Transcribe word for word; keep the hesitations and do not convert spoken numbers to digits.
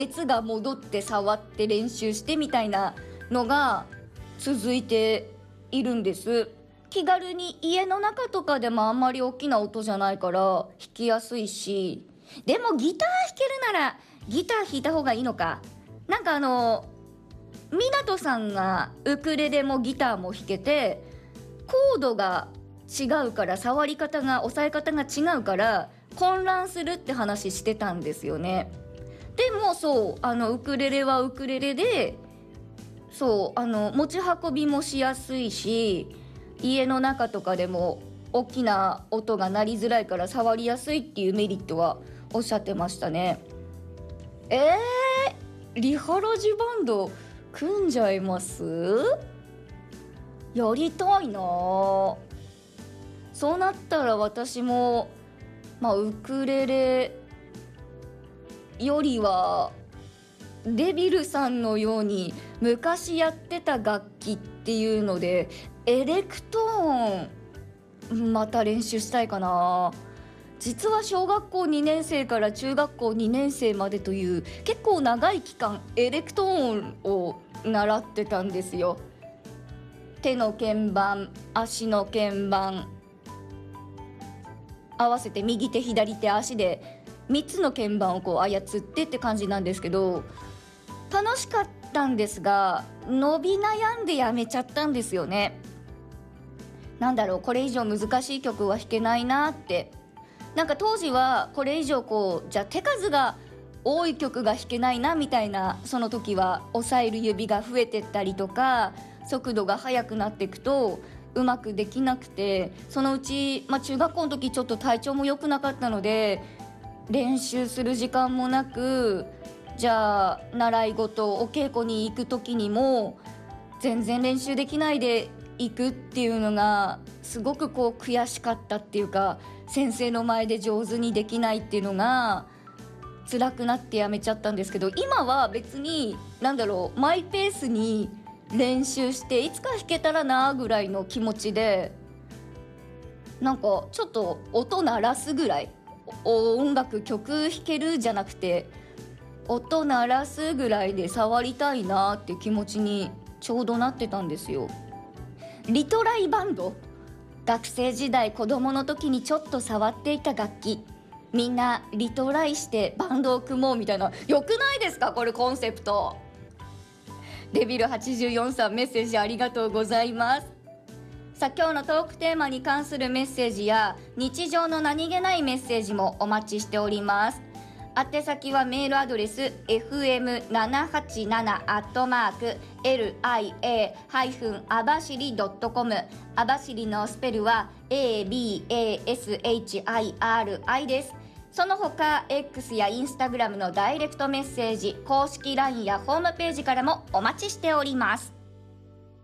熱が戻って触って練習してみたいなのが続いているんです。気軽に家の中とかでもあんまり大きな音じゃないから弾きやすいし、でもギター弾けるならギター弾いた方がいいのか。なんかあの湊さんがウクレレもギターも弾けて、コードが違うから触り方が押さえ方が違うから混乱するって話してたんですよね。でもそうあのウクレレはウクレレで、そうあの持ち運びもしやすいし、家の中とかでも大きな音が鳴りづらいから触りやすいっていうメリットはおっしゃってましたね。えー、リハラジバンド組んじゃいます？やりたいな。そうなったら私も、まあ、ウクレレよりはデビルさんのように昔やってた楽器っていうのでエレクトーンまた練習したいかな。実は小学校にねん生から中学校にねん生までという結構長い期間エレクトーンを習ってたんですよ。手の鍵盤、足の鍵盤合わせて右手左手足でみっつの鍵盤をこう操ってって感じなんですけど、楽しかったんですが伸び悩んでやめちゃったんですよね。なんだろう、これ以上難しい曲は弾けないなって。なんか当時はこれ以上こうじゃあ手数が多い曲が弾けないなみたいな、その時は押さえる指が増えてったりとか速度が速くなっていくとうまくできなくて、そのうち、まあ、中学校の時ちょっと体調も良くなかったので練習する時間もなく、じゃあ習い事お稽古に行く時にも全然練習できないで行くっていうのがすごくこう悔しかったっていうか、先生の前で上手にできないっていうのが辛くなってやめちゃったんですけど、今は別になんだろう、マイペースに練習していつか弾けたらなぐらいの気持ちで、なんかちょっと音鳴らすぐらい、お音楽曲弾けるじゃなくて音鳴らすぐらいで触りたいなって気持ちにちょうどなってたんですよ。リトライバンド、学生時代子供の時にちょっと触っていた楽器、みんなリトライしてバンドを組もうみたいな、よくないですかこれコンセプト。デビルはちじゅうよんさんメッセージありがとうございます。さあ今日のトークテーマに関するメッセージや日常の何気ないメッセージもお待ちしております。宛先はメールアドレス エフエムななはちなな アットマーク エルアイエー あばしり ドットコム、 あばしりのスペルは エービーエーエスエイチアイアールアイ です。その他 X や Instagram のダイレクトメッセージ、公式 ライン やホームページからもお待ちしております。